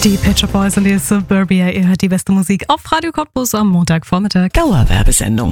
Die Pet Shop Boys und die Suburbia, ihr hört die beste Musik auf Radio Cottbus am Montagvormittag. Dauerwerbesendung.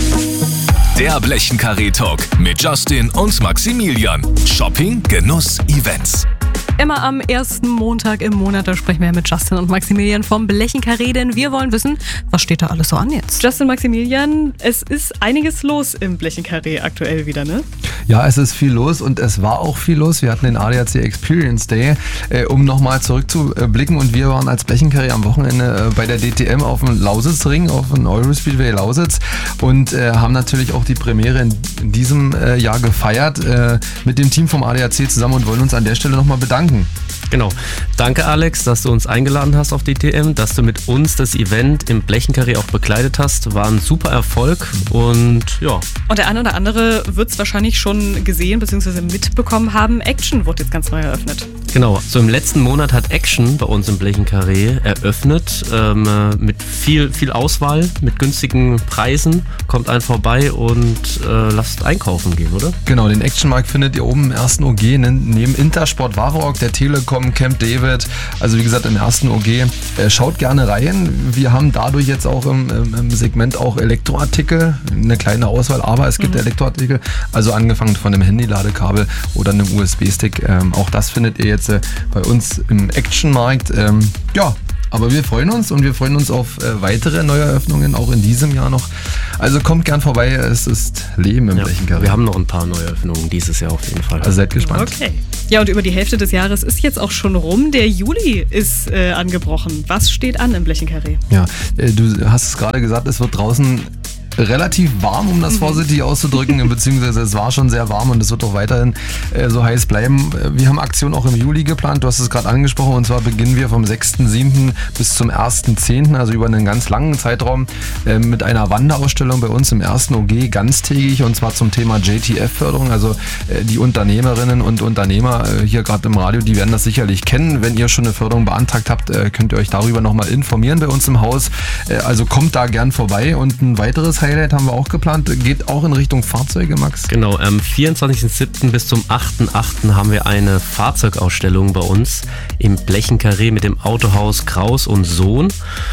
Der Blechenkarree-Talk mit Justin und Maximilian. Shopping, Genuss, Events. Immer am ersten Montag im Monat, da sprechen wir mit Justin und Maximilian vom Blechenkarree, denn wir wollen wissen, was steht da alles so an jetzt? Justin, Maximilian, es ist einiges los im Blechenkarree aktuell wieder, ne? Ja, es ist viel los und es war auch viel los. Wir hatten den ADAC Experience Day, um nochmal zurückzublicken, und wir waren als Blechenkarree am Wochenende bei der DTM auf dem Lausitzring, auf dem Eurospeedway Lausitz, und haben natürlich auch die Premiere in diesem Jahr gefeiert mit dem Team vom ADAC zusammen und wollen uns an der Stelle nochmal bedanken. Genau. Danke, Alex, dass du uns eingeladen hast auf die DTM, dass du mit uns das Event im Blechenkarree auch begleitet hast. War ein super Erfolg und ja. Und der eine oder andere wird es wahrscheinlich schon gesehen bzw. mitbekommen haben. Action wurde jetzt ganz neu eröffnet. Genau. So im letzten Monat hat Action bei uns im Blechenkarree eröffnet mit viel Auswahl, mit günstigen Preisen. Kommt einen vorbei und lasst einkaufen gehen, oder? Genau, den Actionmarkt findet ihr oben im ersten OG neben Intersport Warock, der Telekom, Camp David, also wie gesagt im ersten OG. Schaut gerne rein. Wir haben dadurch jetzt auch im Segment auch Elektroartikel, eine kleine Auswahl, aber es gibt Elektroartikel, also angefangen von einem Handy-Ladekabel oder einem USB-Stick. Auch das findet ihr jetzt bei uns im Actionmarkt. Ja, aber wir freuen uns auf weitere Neueröffnungen, auch in diesem Jahr noch. Also kommt gern vorbei, es ist Leben im Blechenkarree. Wir haben noch ein paar Neueröffnungen dieses Jahr auf jeden Fall. Also seid gespannt. Okay. Ja, und über die Hälfte des Jahres ist jetzt auch schon rum. Der Juli ist angebrochen. Was steht an im Blechenkarree? Ja, du hast es gerade gesagt, es wird draußen relativ warm, um das vorsichtig auszudrücken, beziehungsweise es war schon sehr warm und es wird auch weiterhin so heiß bleiben. Wir haben Aktionen auch im Juli geplant, du hast es gerade angesprochen, und zwar beginnen wir vom 6.7. bis zum 1.10., also über einen ganz langen Zeitraum, mit einer Wanderausstellung bei uns im ersten OG ganztägig, und zwar zum Thema JTF-Förderung. Also die Unternehmerinnen und Unternehmer hier gerade im Radio, die werden das sicherlich kennen. Wenn ihr schon eine Förderung beantragt habt, könnt ihr euch darüber nochmal informieren bei uns im Haus. Also kommt da gern vorbei, und ein weiteres Highlight haben wir auch geplant, geht auch in Richtung Fahrzeuge, Max. Genau, am 24.07. bis zum 8.08. haben wir eine Fahrzeugausstellung bei uns im Blechenkarree mit dem Autohaus Kraus und Sohn.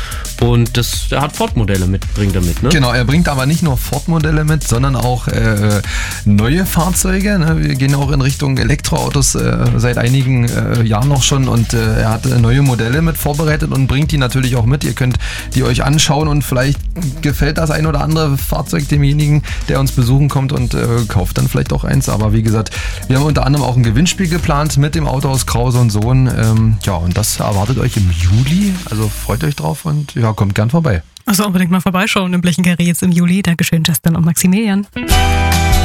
Und er hat Ford-Modelle bringt er mit, ne? Genau, er bringt aber nicht nur Ford-Modelle mit, sondern auch neue Fahrzeuge. Ne? Wir gehen auch in Richtung Elektroautos seit einigen Jahren noch schon, und er hat neue Modelle mit vorbereitet und bringt die natürlich auch mit. Ihr könnt die euch anschauen, und vielleicht gefällt das ein oder andere Fahrzeug demjenigen, der uns besuchen kommt, und kauft dann vielleicht auch eins. Aber wie gesagt, wir haben unter anderem auch ein Gewinnspiel geplant mit dem Autohaus Krause und Sohn. Ja, und das erwartet euch im Juli, also freut euch drauf, und ja, kommt gern vorbei. Also unbedingt mal vorbeischauen im Blechenkarree jetzt im Juli. Dankeschön, Justin und Maximilian.